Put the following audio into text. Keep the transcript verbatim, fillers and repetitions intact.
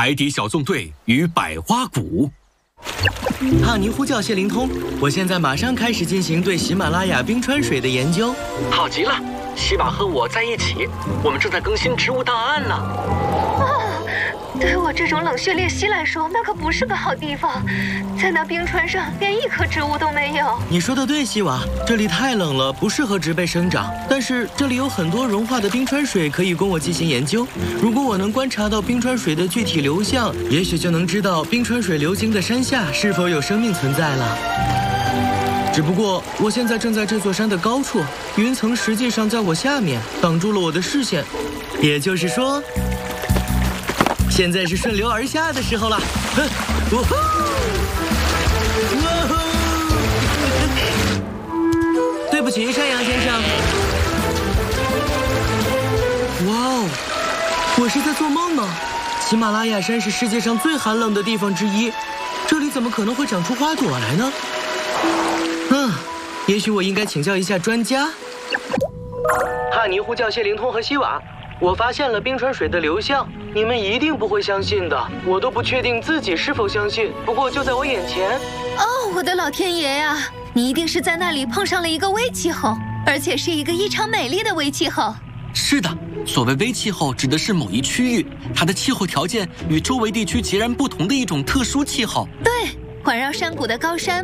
海底小纵队与百花谷。 帕尼呼叫谢灵通，我现在马上开始进行对喜马拉雅冰川水的研究。 好极了，西瓦和我在一起，我们正在更新植物档案呢。 哦，对我这种冷血鬣蜥来说，那可不是个好地方。在那冰川上，连一棵植物都没有。 你说的对，西瓦，这里太冷了，不适合植被生长。但是这里有很多融化的冰川水可以供我进行研究。如果我能观察到冰川水的具体流向，也许就能知道冰川水流经的山下是否有生命存在了。只不过我现在正在这座山的高处，云层实际上在我下面，挡住了我的视线。也就是说，现在是顺流而下的时候了。哼，呜呼！哇呼！对不起，山羊先生。哇哦，我是在做梦吗？喜马拉雅山是世界上最寒冷的地方之一，这里怎么可能会长出花朵来呢？嗯，也许我应该请教一下专家。帕尼呼叫谢灵通和西瓦，我发现了冰川水的流向，你们一定不会相信的，我都不确定自己是否相信，不过就在我眼前。 哦，我的老天爷呀！你一定是在那里碰上了一个微气候，而且是一个异常美丽的微气候。 是的，所谓微气候指的是某一区域，它的气候条件与周围地区截然不同的一种特殊气候。 对，环绕山谷的高山